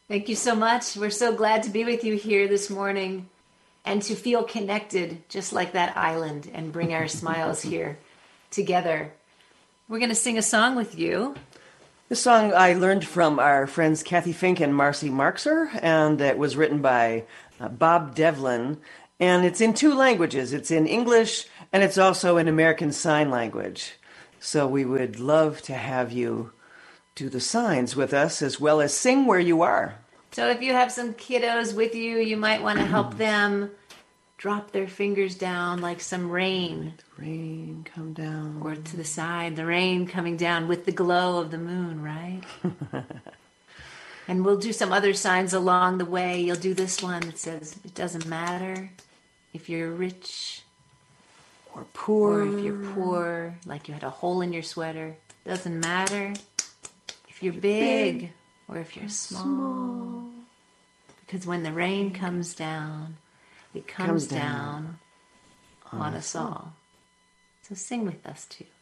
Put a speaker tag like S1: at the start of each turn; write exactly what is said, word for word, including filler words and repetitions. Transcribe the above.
S1: Thank you so much. We're so glad to be with you here this morning and to feel connected just like that island and bring our smiles here together. We're going to sing a song with you.
S2: This song I learned from our friends Kathy Fink and Marcy Markser, and it was written by uh, Bob Devlin. And it's in two languages. It's in English, and it's also in American Sign Language. So we would love to have you do the signs with us as well as sing where you are.
S1: So if you have some kiddos with you, you might want to help them drop their fingers down like some rain.
S2: Rain come down.
S1: Or to the side, the rain coming down with the glow of the moon, right? And we'll do some other signs along the way. You'll do this one that says, it doesn't matter if you're rich
S2: or poor.
S1: Or if you're poor, like you had a hole in your sweater. Doesn't matter if you're big, big or if you're small. small. Because when the rain comes down, it comes, comes down, down on us all. So sing with us too.